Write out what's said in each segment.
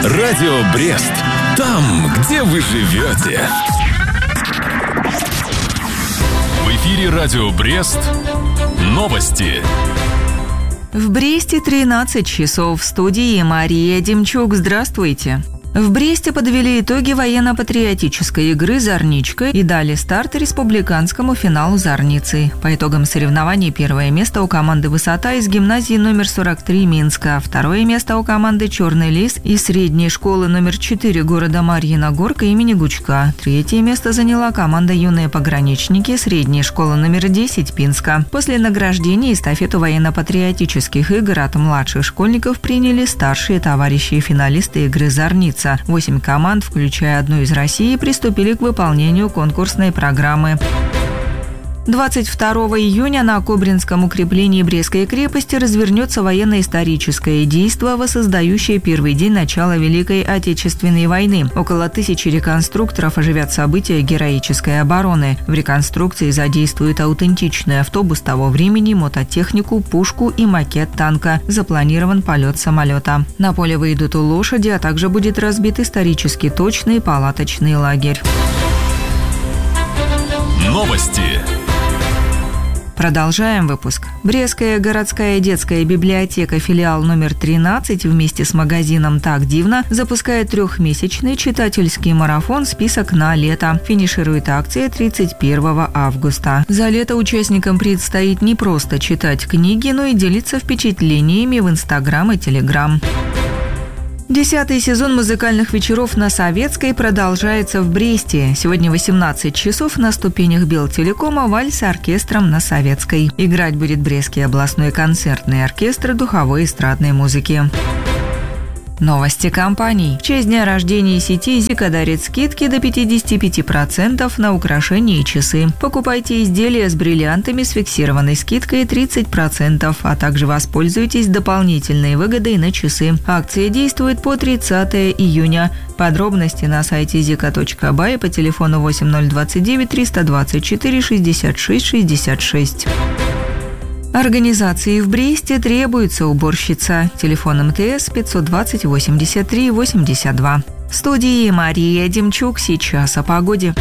Радио Брест. Там, где вы живете. В эфире Радио Брест. Новости. В Бресте 13 часов. В студии Мария Демчук. Здравствуйте. В Бресте подвели итоги военно-патриотической игры «Зорничка» и дали старт республиканскому финалу «Зорницы». По итогам соревнований первое место у команды «Высота» из гимназии номер 43 Минска, второе место у команды «Черный лис» из средней школы номер 4 города Марьина Горка имени Гучка. Третье место заняла команда «Юные пограничники» средней школы номер 10 Пинска. После награждения эстафету военно-патриотических игр от младших школьников приняли старшие товарищи и финалисты игры «Зорница». 8 команд, включая одну из России, приступили к выполнению конкурсной программы. 22 июня на Кобринском укреплении Брестской крепости развернется военно-историческое действо, воссоздающее первый день начала Великой Отечественной войны. Около 1000 реконструкторов оживят события героической обороны. В реконструкции задействуют аутентичный автобус того времени, мототехнику, пушку и макет танка. Запланирован полет самолета. На поле выйдут лошади, а также будет разбит исторически точный палаточный лагерь. Новости. Продолжаем выпуск. Брестская городская детская библиотека, филиал номер 13, вместе с магазином «Так дивно» запускает 3-месячный читательский марафон «Список на лето». Финиширует акция 31 августа. За лето участникам предстоит не просто читать книги, но и делиться впечатлениями в Инстаграм и Телеграм. 10-й сезон музыкальных вечеров на Советской продолжается в Бресте. Сегодня 18 часов на ступенях Белтелекома вальс с оркестром на Советской. Играть будет Брестский областной концертный оркестр духовой эстрадной музыки. Новости компаний. В честь дня рождения сети «Зика» дарит скидки до 55% на украшения и часы. Покупайте изделия с бриллиантами с фиксированной скидкой 30%, а также воспользуйтесь дополнительной выгодой на часы. Акция действует по 30 июня. Подробности на сайте zika.by по телефону 8029 324 66 66. Организации в Бресте требуется уборщица. Телефон МТС 520 83 82. В студии Мария Демчук. Сейчас о погоде.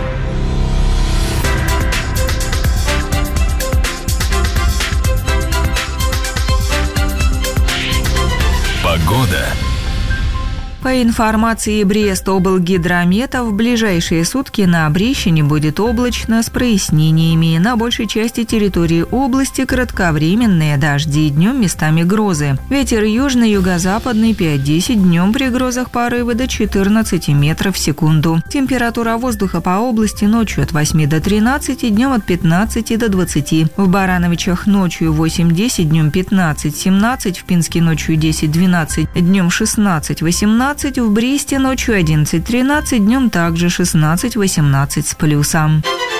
Погода. По информации Брестоблгидромета, в ближайшие сутки на Брещине будет облачно с прояснениями. На большей части территории области кратковременные дожди, днем местами грозы. Ветер южно-юго-западный 5-10, днем при грозах порывы до 14 метров в секунду. Температура воздуха по области ночью от 8 до 13, днем от 15 до 20. В Барановичах ночью 8-10, днем 15-17, в Пинске ночью 10-12, днем 16-18, в Бресте ночью 11-13, днем также 16-18 с плюсом.